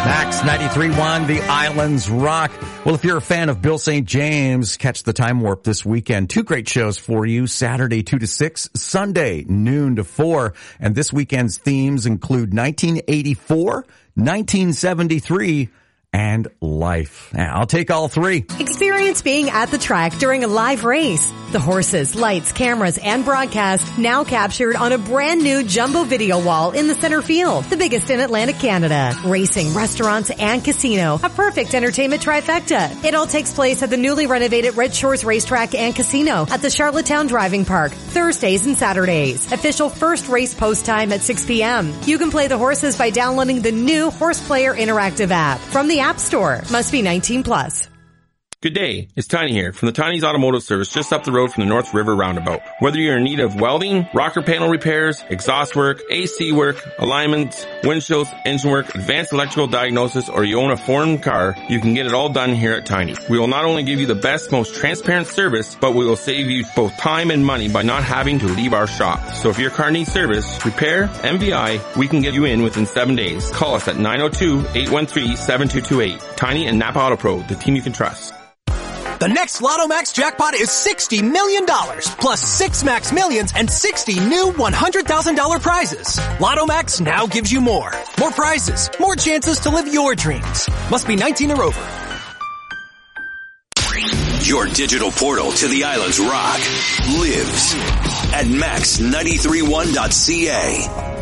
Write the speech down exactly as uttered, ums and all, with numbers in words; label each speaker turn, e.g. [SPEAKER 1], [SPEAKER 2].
[SPEAKER 1] Max ninety-three point one, the Islands Rock. Well, if you're a fan of Bill Saint James, catch the Time Warp this weekend. Two great shows for you. Saturday, two to six. Sunday, noon to four. And this weekend's themes include nineteen eighty-four, nineteen seventy-three, and life. I'll take all three.
[SPEAKER 2] Experience being at the track during a live race. The horses, lights, cameras, and broadcast now captured on a brand new jumbo video wall in the center field, the biggest in Atlantic Canada. Racing, restaurants, and casino, a perfect entertainment trifecta. It all takes place at the newly renovated Red Shores Racetrack and Casino at the Charlottetown Driving Park, Thursdays and Saturdays. Official first race post time at six p.m. You can play the horses by downloading the new Horse Player Interactive app from the App Store. Must be nineteen plus.
[SPEAKER 3] Good day, it's Tiny here from the Tiny's Automotive Service just up the road from the North River Roundabout. Whether you're in need of welding, rocker panel repairs, exhaust work, A C work, alignments, windshields, engine work, advanced electrical diagnosis, or you own a foreign car, you can get it all done here at Tiny. We will not only give you the best, most transparent service, but we will save you both time and money by not having to leave our shop. So if your car needs service, repair, M V I, we can get you in within seven days. Call us at nine oh two, eight one three, seven two two eight. Tiny and Napa Auto Pro, the team you can trust.
[SPEAKER 4] The next Lotto Max jackpot is sixty million dollars, plus six Max Millions and sixty new one hundred thousand dollars prizes. Lotto Max now gives you more. More prizes, more chances to live your dreams. Must be nineteen or over.
[SPEAKER 5] Your digital portal to the Islands Rock lives at max nine three one dot c a.